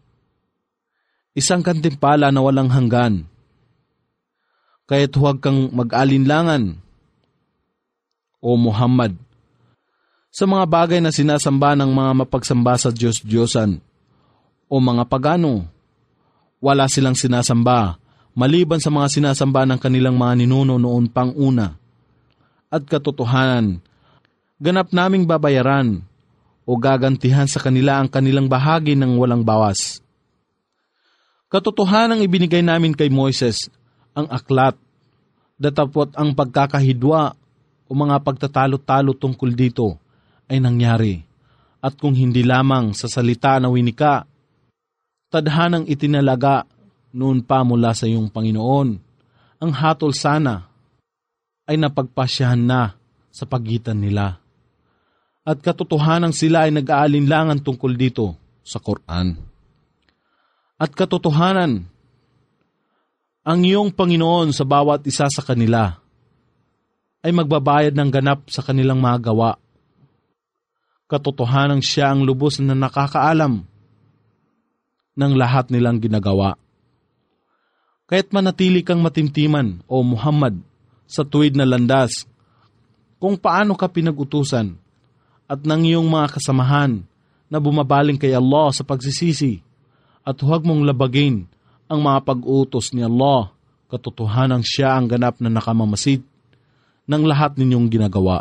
isang kantimpala na walang hanggan. Kaya't huwag kang mag-alinlangan, O Muhammad, sa mga bagay na sinasamba ng mga mapagsamba sa Diyos-Diyosan o mga pagano. Wala silang sinasamba maliban sa mga sinasamba ng kanilang mga ninuno noon pang una. At katotohanan, ganap naming babayaran o gagantihan sa kanila ang kanilang bahagi ng walang bawas. Katotohanang ibinigay namin kay Moises ang aklat, datapot ang pagkakahidwa o mga pagtatalo-talo tungkol dito ay nangyari. At kung hindi lamang sa salita na winika, tadhanang itinalaga noon pa mula sa iyong Panginoon, ang hatol sana ay napagpasyahan na sa pagitan nila. At katotohanang sila ay nag-aalinlangan tungkol dito sa Quran. At katotohanan, ang iyong Panginoon sa bawat isa sa kanila ay magbabayad ng ganap sa kanilang mga gawa. Katotohanang siya ang lubos na nakakaalam ng lahat nilang ginagawa. Kaya't manatili kang matimtiman, O Muhammad, sa tuwid na landas, kung paano ka pinag-utusan at ng iyong mga kasamahan na bumabaling kay Allah sa pagsisisi, at huwag mong labagin ang mga pag-utos ni Allah. Katotohanang siya ang ganap na nakamamasid ng lahat ninyong ginagawa.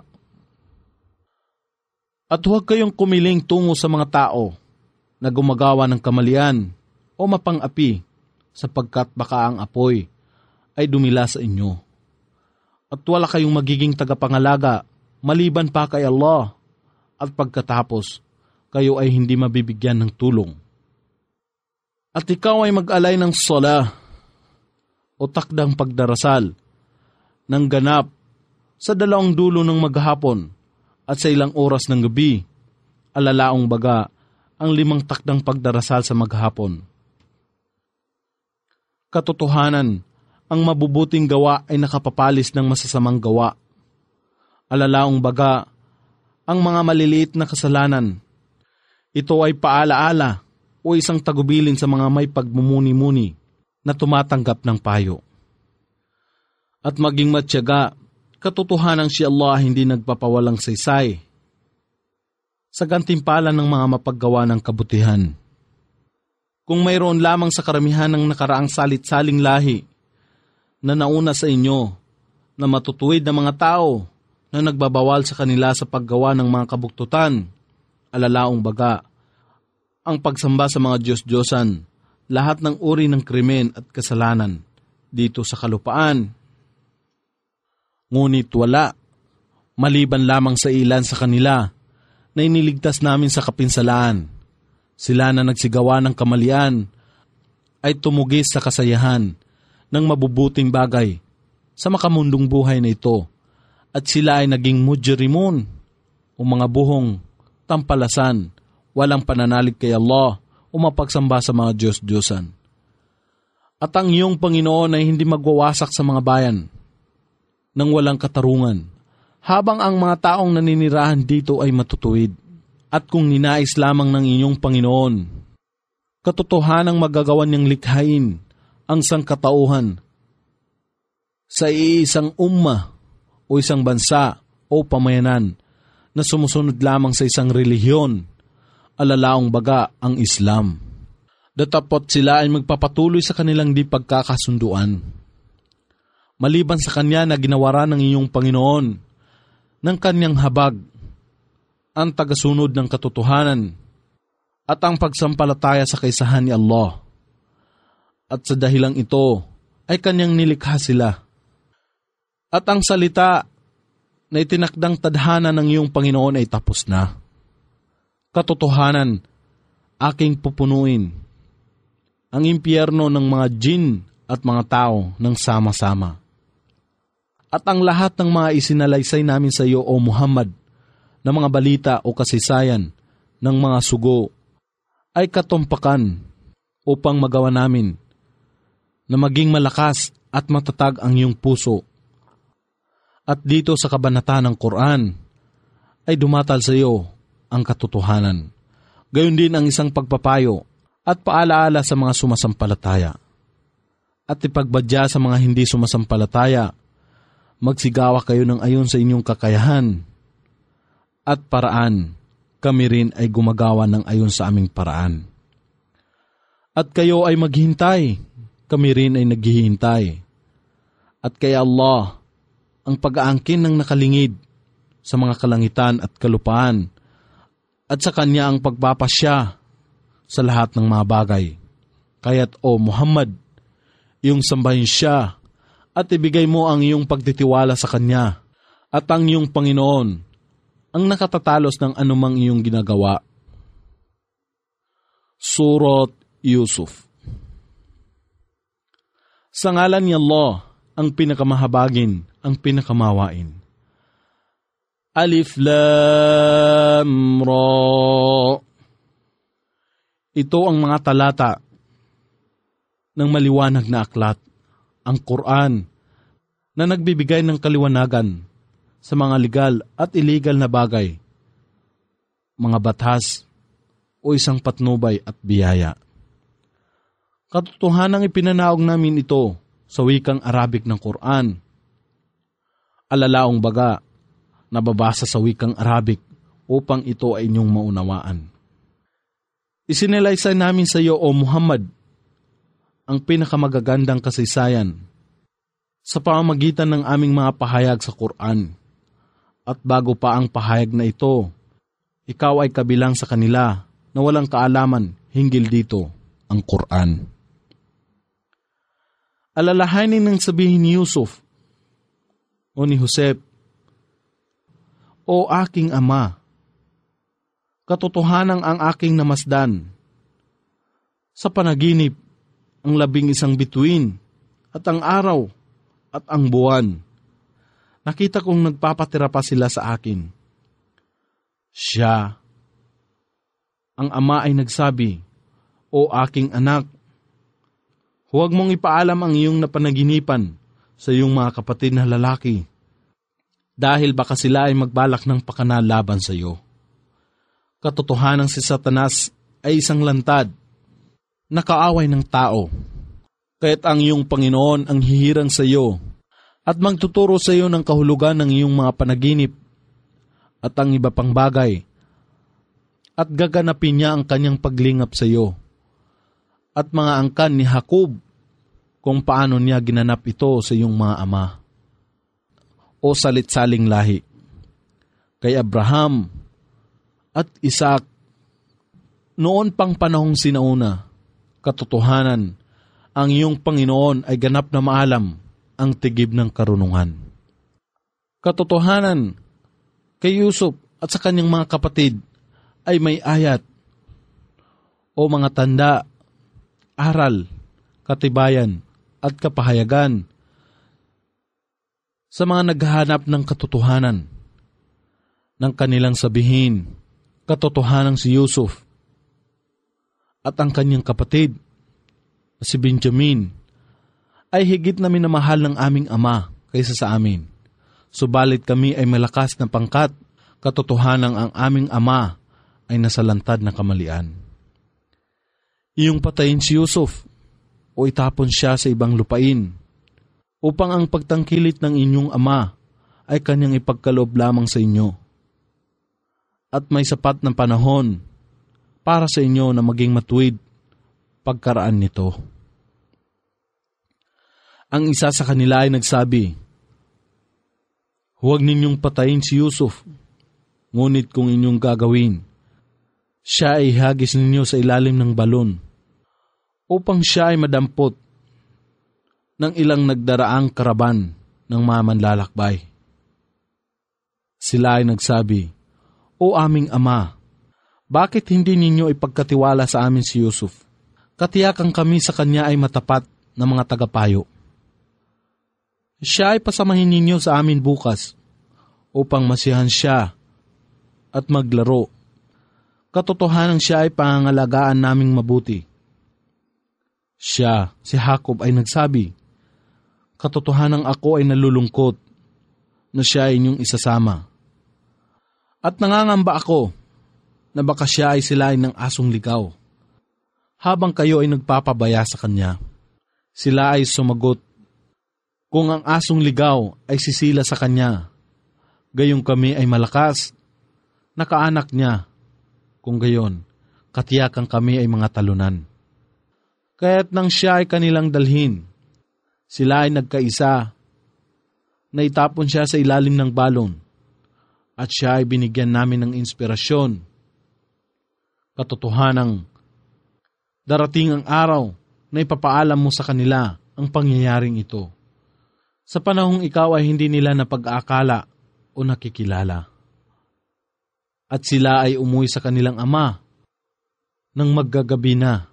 At huwag kayong kumiling tungo sa mga tao na gumagawa ng kamalian o mapang-api, sapagkat baka ang apoy ay dumila sa inyo. At wala kayong magiging tagapangalaga maliban pa kay Allah, at pagkatapos kayo ay hindi mabibigyan ng tulong. At ikaw ay mag-alay ng sala o takdang pagdarasal ng ganap sa 2 dulo ng maghapon at sa ilang oras ng gabi, alalaong baga ang 5 takdang pagdarasal sa maghapon. Katotohanan, ang mabubuting gawa ay nakapapalis ng masasamang gawa. Alalaong baga ang mga maliliit na kasalanan. Ito ay paalaala o isang tagubilin sa mga may pagmumuni-muni na tumatanggap ng payo. At maging matyaga, katotohanan si Allah hindi nagpapawalang saysay sa gantimpala ng mga mapaggawa ng kabutihan. Kung mayroon lamang sa karamihan ng nakaraang salit-saling lahi na nauna sa inyo na matutuwid na mga tao na nagbabawal sa kanila sa paggawa ng mga kabuktutan, alalaong baga, ang pagsamba sa mga Diyos-Diyosan, lahat ng uri ng krimen at kasalanan dito sa kalupaan. Ngunit wala, maliban lamang sa ilan sa kanila na iniligtas namin sa kapinsalaan. Sila na nagsigawa ng kamalian ay tumugis sa kasayahan ng mabubuting bagay sa makamundong buhay na ito, at sila ay naging mujrimun o mga buhong tampalasan, walang pananalig kay Allah o mapagsamba sa mga Diyos-Diyosan. At ang iyong Panginoon ay hindi magwawasak sa mga bayan nang walang katarungan, habang ang mga taong naninirahan dito ay matutuwid. At kung ninais lamang ng inyong Panginoon, Katotohanang magagawan niyang likhain ang sangkatauhan sa iisang umma o isang bansa o pamayanan na sumusunod lamang sa isang relihiyon, alalaong baga ang Islam. Datapot sila ay magpapatuloy sa kanilang di pagkakasunduan. Maliban sa kanya na ginawaran ng iyong Panginoon ng kanyang habag, ang tagasunod ng katotohanan at ang pagsampalataya sa kaisahan ni Allah. At sa dahilang ito ay kanyang nilikha sila. At ang salita na itinakdang tadhana ng iyong Panginoon ay tapos na. Katotohanan, aking pupunuin ang impyerno ng mga jin at mga tao ng sama-sama. At ang lahat ng mga isinalaysay namin sa iyo, O Muhammad, na mga balita o kasaysayan ng mga sugo ay katumpakan upang magawa namin na maging malakas at matatag ang iyong puso. At dito sa kabanata ng Quran ay dumatal sa iyo ang katotohanan. Gayon din ang isang pagpapayo at paalaala sa mga sumasampalataya. At ipagbadya sa mga hindi sumasampalataya, magsigawa kayo ng ayon sa inyong kakayahan at paraan. Kami rin ay gumagawa ng ayon sa aming paraan. At kayo ay maghintay, kami rin ay naghihintay. At kay Allah ang pag-aangkin ng nakalingid sa mga kalangitan at kalupaan, at sa Kanya ang pagpapasya sa lahat ng mga bagay. Kaya't, O Muhammad, iyong sambahin siya at ibigay mo ang iyong pagtitiwala sa Kanya at ang iyong Panginoon ang nakatatalos ng anumang iyong ginagawa. Surat Yusuf. Sa ngalan ni Allah, ang pinakamahabagin, ang pinakamawain. Alif Lam Ra. Ito ang mga talata ng maliwanag na aklat, ang Quran, na nagbibigay ng kaliwanagan sa mga legal at illegal na bagay, mga batas o isang patnubay at biyaya. Katotohanang ipinanaog namin ito sa wikang Arabic ng Quran. Alalaong baga, nababasa sa wikang Arabic upang ito ay inyong maunawaan. Isinalaysay namin sa iyo, O Muhammad, ang pinakamagagandang kasaysayan sa pamamagitan ng aming mga pahayag sa Quran. At bago pa ang pahayag na ito, ikaw ay kabilang sa kanila na walang kaalaman hinggil dito, ang Quran. Alalahanin ng sabihin ni Yusuf o ni Josep, O aking ama, katotohanang ang aking namasdan. Sa panaginip, ang 11 bituin at ang araw at ang buwan. Nakita kong nagpapatira pa sila sa akin. Siya, ang ama ay nagsabi, O aking anak, huwag mong ipaalam ang iyong napanaginipan sa iyong mga kapatid na lalaki, dahil baka sila ay magbalak ng pakana laban sa iyo. Katotohanang si Satanas ay isang lantad, nakaaway ng tao, kaya't ang iyong Panginoon ang hihirang sa iyo at magtuturo sa iyo ng kahulugan ng iyong mga panaginip at ang iba pang bagay, at gaganapin niya ang kanyang paglingap sa iyo at mga angkan ni Jacob kung paano niya ginanap ito sa iyong mga ama o salit-saling lahi, kay Abraham at Isaac noon pang panahong sinauna. Katotohanan, ang iyong Panginoon ay ganap na maalam ang tigib ng karunungan. Katotohanan, kay Yusuf at sa kanyang mga kapatid ay may ayat o mga tanda, aral, katibayan at kapahayagan sa mga naghahanap ng katotohanan ng kanilang sabihin. Katotohanan si Yusuf at ang kanyang kapatid, si Benjamin, ay higit na minamahal ng aming ama kaysa sa amin. Subalit kami ay malakas na pangkat, katotohanang ang aming ama ay nasa lantad na kamalian. iyong patayin si Yusuf o itapon siya sa ibang lupain upang ang pagtangkilit ng inyong ama ay kanyang ipagkaloob lamang sa inyo. At may sapat na panahon para sa inyo na maging matuwid pagkaraan nito. Ang isa sa kanila ay nagsabi, huwag ninyong patayin si Yusuf, ngunit kung inyong gagawin, siya ay ihagis ninyo sa ilalim ng balon upang siya ay madampot ng ilang nagdaraang karaban ng mga manlalakbay. Sila ay nagsabi, O aming ama, bakit hindi ninyo ipagkatiwala sa amin si Yusuf? Katiyakan kami sa kanya ay matapat na mga tagapayo. Siya ay pasamahin ninyo sa amin bukas upang masiyahan siya at maglaro. Katotohanan siya ay pangangalagaan naming mabuti. Siya, si Jacob, ay nagsabi, katotohanan ako ay nalulungkot na siya ay inyong isasama. At nangangamba ako na baka siya ay silain ng asong ligaw. Habang kayo ay nagpapabaya sa kanya, sila ay sumagot, kung ang asong ligaw ay sisila sa kanya, gayong kami ay malakas, nakaanak niya. Kung gayon, katiyakan kami ay mga talunan. Kaya't nang siya ay kanilang dalhin, sila ay nagkaisa, na itapon siya sa ilalim ng balon, at siya ay binigyan namin ng inspirasyon. Katotohanang, darating ang araw na ipapaalam mo sa kanila ang pangyayaring ito. Sa panahong ikaw ay hindi nila napag-aakala o nakikilala. At sila ay umuwi sa kanilang ama nang maggagabi na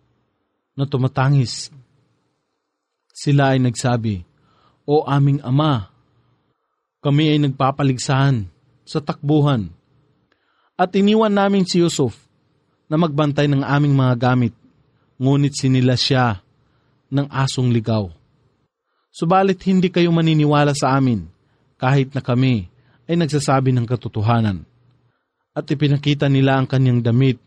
tumatangis. Sila ay nagsabi, O aming ama, kami ay nagpapaligsahan sa takbuhan at iniwan namin si Yusuf na magbantay ng aming mga gamit, ngunit sinila siya ng asong ligaw. Subalit hindi kayo maniniwala sa amin kahit na kami ay nagsasabi ng katotohanan. At ipinakita nila ang kanyang damit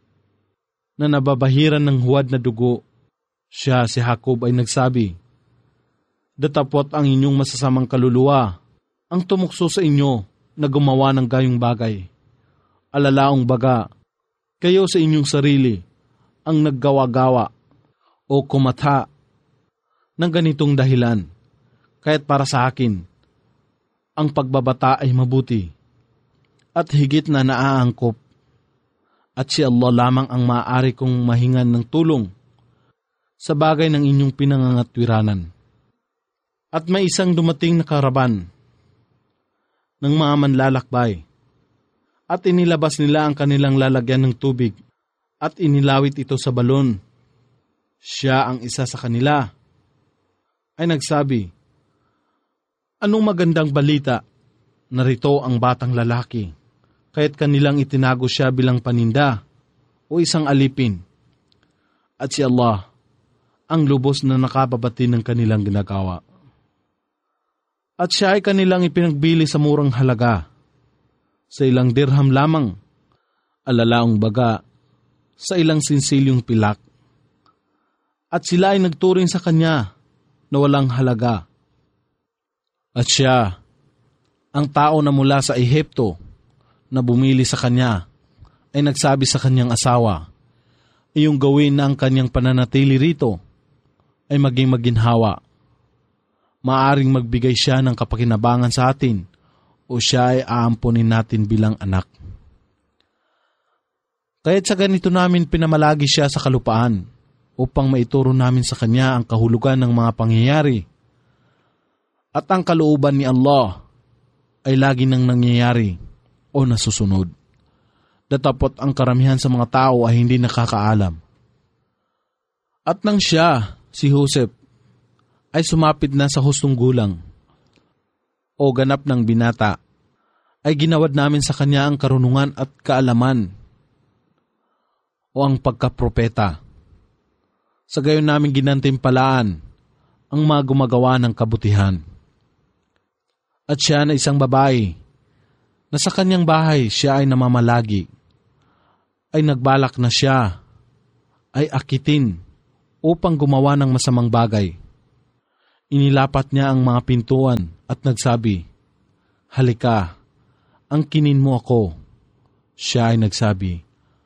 na nababahiran ng huwad na dugo. Siya, si Jacob, ay nagsabi, datapot ang inyong masasamang kaluluwa ang tumukso sa inyo na gumawa ng gayong bagay. Alalaong baga, kayo sa inyong sarili ang naggawa-gawa o kumata ng ganitong dahilan. Kaya't para sa akin, ang pagbabata ay mabuti at higit na naaangkop. At si Allah lamang ang maaari kong mahingan ng tulong sa bagay ng inyong pinangangatwiranan. At may isang dumating na karaban ng mga manlalakbay at inilabas nila ang kanilang lalagyan ng tubig at inilawit ito sa balon. Siya, ang isa sa kanila, ay nagsabi, anong magandang balita? Narito ang batang lalaki, kaya't kanilang itinago siya bilang paninda o isang alipin. At si Allah ang lubos na nakababati ng kanilang ginagawa. At siya ay kanilang ipinagbili sa murang halaga, sa ilang dirham lamang, alalaong baga, sa ilang sinsilyong pilak. At sila ay nagturing sa kanya na walang halaga. At siya, ang tao na mula sa Ehipto na bumili sa kanya, ay nagsabi sa kanyang asawa, iyong gawin na ang kanyang pananatili rito ay maging maginhawa. Maaring magbigay siya ng kapakinabangan sa atin o siya ay aamponin natin bilang anak. Kaya't sa ganito namin pinamalagi siya sa kalupaan upang maituro namin sa kanya ang kahulugan ng mga pangyayari. At ang kalooban ni Allah ay lagi nang nangyayari o nasusunod. Datapot ang karamihan sa mga tao ay hindi nakakaalam. At nang siya, si Joseph, ay sumapit na sa hustong gulang o ganap ng binata, ay ginawad namin sa kanya ang karunungan at kaalaman o ang pagkapropeta. Sa gayon namin ginantimpalaan ang mga gumagawa ng kabutihan. At siya na isang babae na sa kanyang bahay siya ay namamalagi, ay nagbalak na siya ay akitin upang gumawa ng masamang bagay. Inilapat niya ang mga pintuan at nagsabi, "Halika, angkinin mo ako." Siya ay nagsabi,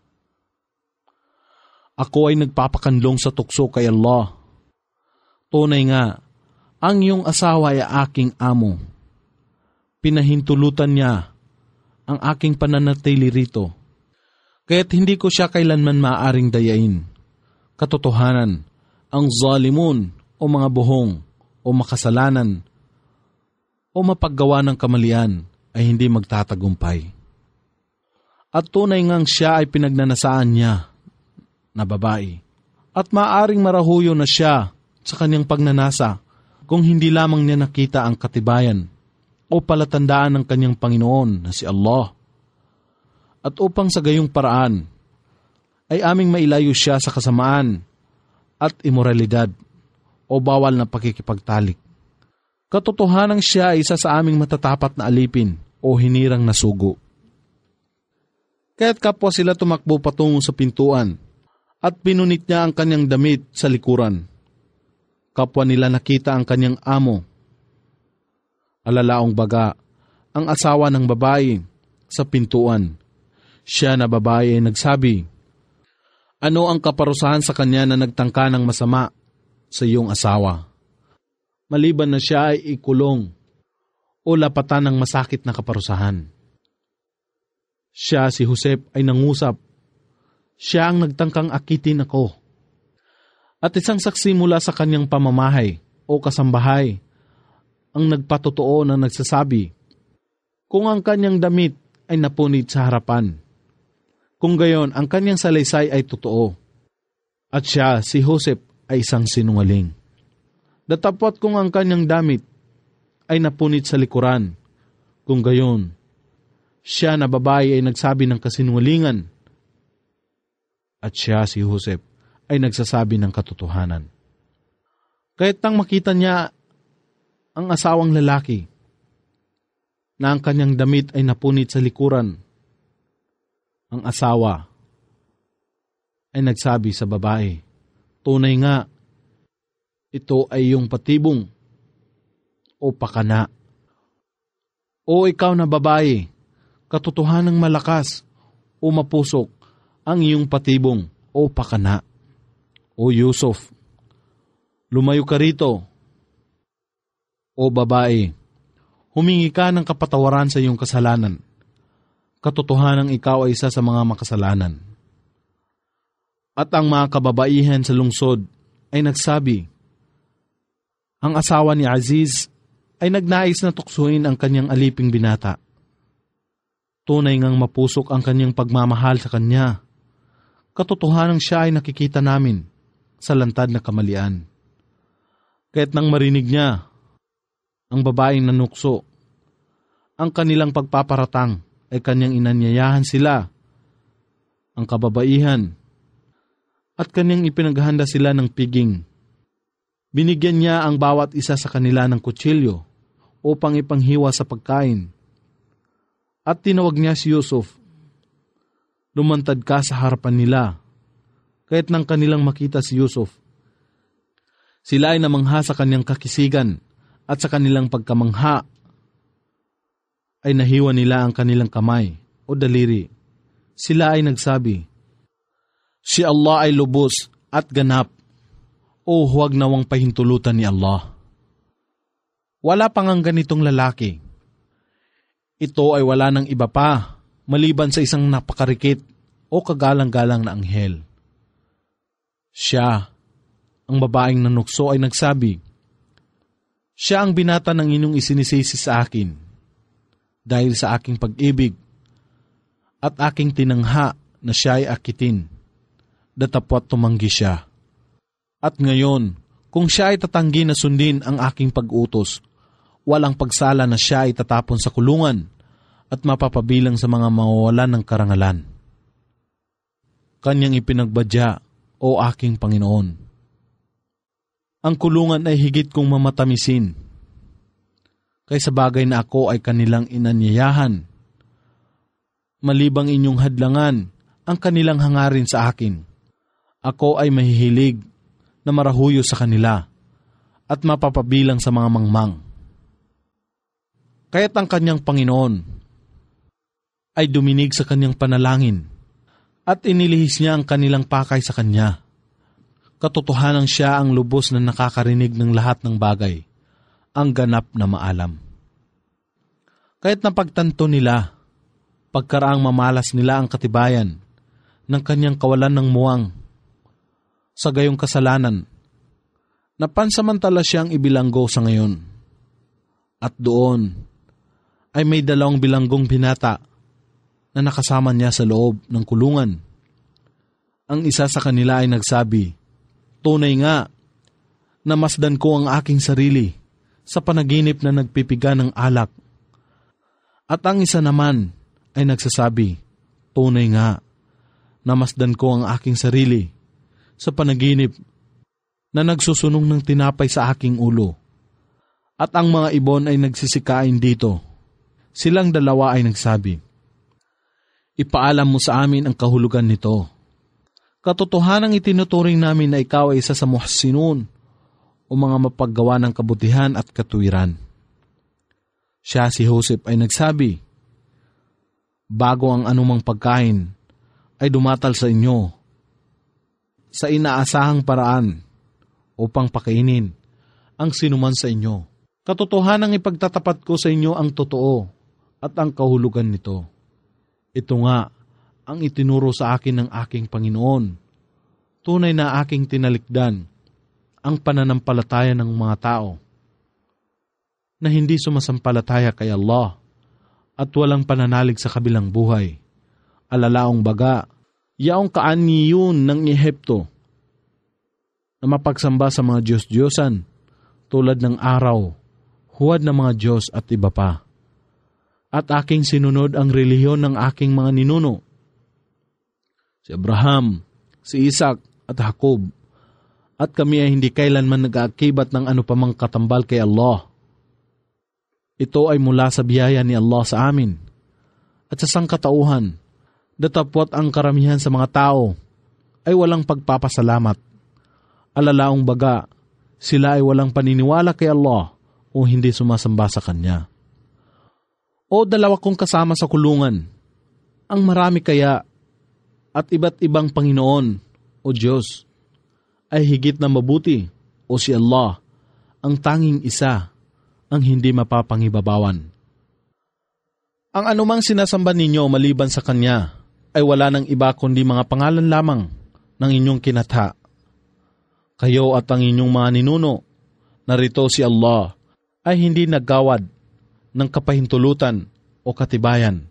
"Ako ay nagpapakanlong sa tukso kay Allah. Tunay nga, ang iyong asawa ay aking amo. Pinahintulutan niya ang aking pananatili rito, kaya't hindi ko siya kailanman maaaring dayain. Katotohanan, ang zalimun o mga buhong o makasalanan o mapaggawa ng kamalian ay hindi magtatagumpay. At tunay ngang siya ay pinagnanasaan niya na babae, at maaaring marahuyo na siya sa kanyang pagnanasa kung hindi lamang niya nakita ang katibayan o palatandaan ng kanyang Panginoon na si Allah. At upang sa gayong paraan ay aming mailayo siya sa kasamaan at imoralidad o bawal na pakikipagtalik. Katotohanang siya ay isa sa aming matatapat na alipin o hinirang na sugo." Kaya't kapwa sila tumakbo patungo sa pintuan at pinunit niya ang kanyang damit sa likuran. Kapwa nila nakita ang kanyang amo. Alalaong baga, ang asawa ng babae sa pintuan. Siya na babae ay nagsabi, "Ano ang kaparusahan sa kanya na nagtangka ng masama sa iyong asawa? Maliban na siya ay ikulong o lapatan ng masakit na kaparusahan." Siya, si Joseph, ay nangusap, "Siya ang nagtangkang akitin ako." At isang saksi mula sa kanyang pamamahay o kasambahay ang nagpatotoo na nagsasabi, kung ang kanyang damit ay napunit sa harapan, kung gayon ang kanyang salaysay ay totoo, at siya, si Joseph, ay isang sinungaling. Datapwat kung ang kanyang damit ay napunit sa likuran, kung gayon, siya na babae ay nagsabi ng kasinungalingan, at siya, si Joseph, ay nagsasabi ng katotohanan. Kaya't nang makita niya ang asawang lalaki na ang kanyang damit ay napunit sa likuran, ang asawa ay nagsabi sa babae, "Tunay nga, ito ay iyong patibong o pakana. O ikaw na babae, katotohanang malakas o mapusok ang iyong patibong o pakana. O Yusuf, lumayo ka rito. O babae, humingi ka ng kapatawaran sa iyong kasalanan. Katotohanang ikaw ay isa sa mga makasalanan." At ang mga kababaihan sa lungsod ay nagsabi, "Ang asawa ni Aziz ay nagnais na tuksuin ang kanyang aliping binata. Tunay ngang mapusok ang kanyang pagmamahal sa kanya. Katotohanang siya ay nakikita namin sa lantad na kamalian." Kaya't nang marinig niya ang babaeng nanukso, ang kanilang pagpaparatang ay kanyang inanyayahan sila, ang kababaihan, at kanyang ipinaghanda sila ng piging. Binigyan niya ang bawat isa sa kanila ng kutsilyo upang ipanghiwa sa pagkain. At tinawag niya si Yusuf. Lumantad ka sa harapan nila. Kaya't nang kanilang makita si Yusuf, sila ay namangha sa kanyang kakisigan, at sa kanilang pagkamangha ay nahiwa nila ang kanilang kamay o daliri. Sila ay nagsabi, "Si Allah ay lubos at ganap, o huwag nawang pahintulutan ni Allah." Wala pang ang ganitong lalaki. Ito ay wala ng iba pa, maliban sa isang napakarikit o kagalang-galang na anghel. Siya, ang babaeng nanukso, ay nagsabi, "Siya ang binata ng inyong isinisisi sa akin, dahil sa aking pag-ibig at aking tinangha na siya ay akitin. Datapwat tumanggi siya. At ngayon, kung siya ay tatanggi na sundin ang aking pag-utos, walang pagsala na siya ay tatapon sa kulungan at mapapabilang sa mga mawawalan ng karangalan." Kanyang ipinagbadya, "O aking Panginoon, ang kulungan ay higit kong mamatamisin, kaysa bagay na ako ay kanilang inanyayahan. Malibang inyong hadlangan ang kanilang hangarin sa akin, Ako ay mahihilig na marahuyo sa kanila at mapapabilang sa mga mangmang. Kaya't ang kanyang Panginoon ay duminig sa kanyang panalangin at inilihis niya ang kanilang pakay sa kanya. Katotohanan siya ang lubos na nakakarinig ng lahat ng bagay, ang ganap na maalam. Kaya't napagtanto nila, pagkaraang mamalas nila ang katibayan ng kanyang kawalan ng muwang sa gayong kasalanan, na pansamantala siyang ibilanggo sa ngayon. At doon ay may 2 bilanggong binata na nakasama niya sa loob ng kulungan. Ang isa sa kanila ay nagsabi, "Tunay nga, namasdan ko ang aking sarili sa panaginip na nagpipiga ng alak." At ang isa naman ay nagsasabi, "Tunay nga, namasdan ko ang aking sarili sa panaginip na nagsusunong ng tinapay sa aking ulo." At ang mga ibon ay nagsisikain dito. Silang 2 ay nagsabi, "Ipaalam mo sa amin ang kahulugan nito. Katotohanang itinuturing namin na ikaw ay isa sa muhsinun o mga mapaggawa ng kabutihan at katuwiran." Siya, si Joseph, ay nagsabi, "Bago ang anumang pagkain ay dumatal sa inyo sa inaasahang paraan upang pakainin ang sinuman sa inyo. Katotohanang ipagtatapat ko sa inyo ang totoo at ang kahulugan nito. Ito nga ang itinuro sa akin ng aking Panginoon. Tunay na aking tinalikdan ang pananampalataya ng mga tao na hindi sumasampalataya kay Allah at walang pananalig sa kabilang buhay. Alalaong baga, yaong kaaniyon ng Ehipto na mapagsamba sa mga Diyos-Diyosan tulad ng araw, huwad ng mga Diyos at iba pa. At aking sinunod ang relihiyon ng aking mga ninuno, si Abraham, si Isaac at Jacob, at kami ay hindi kailanman nag-aakibat ng ano pamang katambal kay Allah. Ito ay mula sa biyaya ni Allah sa amin, at sa sangkatauhan, datapwat ang karamihan sa mga tao ay walang pagpapasalamat. Alalaong baga, sila ay walang paniniwala kay Allah o hindi sumasamba sa Kanya. O 2 kong kasama sa kulungan, ang marami kaya at iba't ibang Panginoon o Diyos ay higit na mabuti o si Allah, ang tanging isa, ang hindi mapapangibabawan. Ang anumang sinasamba ninyo maliban sa Kanya ay wala ng iba kundi mga pangalan lamang ng inyong kinatha. Kayo at ang inyong mga ninuno, narito si Allah, ay hindi naggawad ng kapahintulutan o katibayan.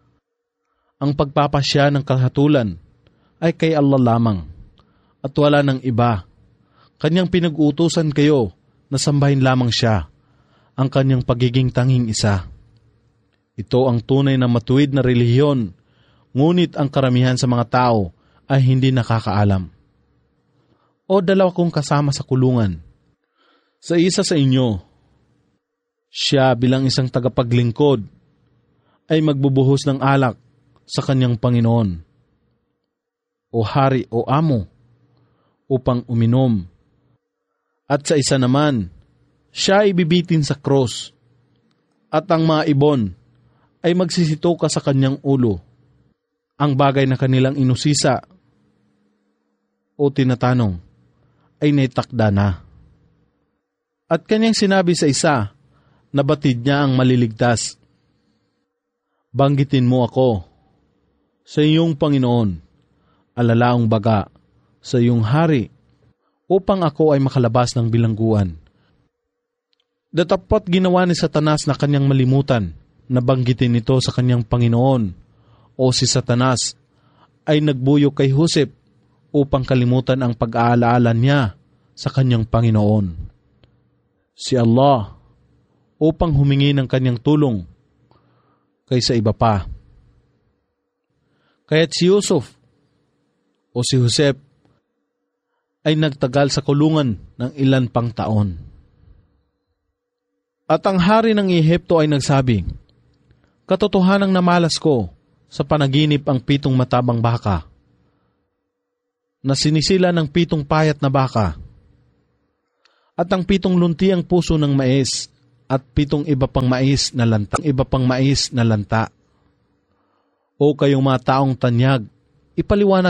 Ang pagpapasya ng kahatulan ay kay Allah lamang at wala ng iba. Kanyang pinag-uutusan kayo na sambahin lamang siya, ang kanyang pagiging tanging isa. Ito ang tunay na matuwid na relihiyon, ngunit ang karamihan sa mga tao ay hindi nakakaalam. O 2 kong kasama sa kulungan, sa isa sa inyo, siya bilang isang tagapaglingkod ay magbubuhos ng alak sa kanyang Panginoon o hari o amo upang uminom. At sa isa naman, siya ay bibitin sa krus at ang mga ibon ay magsisitoka sa kanyang ulo. Ang bagay na kanilang inusisa o tinatanong ay naitakda na. At kanyang sinabi sa isa, nabatid niya ang maliligtas, "Banggitin mo ako sa iyong Panginoon, alalaong baga sa iyong hari, upang ako ay makalabas ng bilangguan." Datapot ginawa ni Satanas na kanyang malimutan na banggitin ito sa kanyang Panginoon, o si Satanas ay nagbuyo kay Joseph upang kalimutan ang pag-aalaala niya sa kanyang Panginoon, si Allah, upang humingi ng kanyang tulong kaysa iba pa. Kaya't si Yusuf o si Joseph ay nagtagal sa kulungan ng ilan pang taon. At ang hari ng Ehipto ay nagsabi, "Katotohanang namalas ko sa panaginip ang 7 matabang baka na sinisila ng 7 payat na baka, at ang 7 luntiang puso ng mais, at 7 iba pang mais na lanta. O kayong mga taong tanyag, ipaliwanag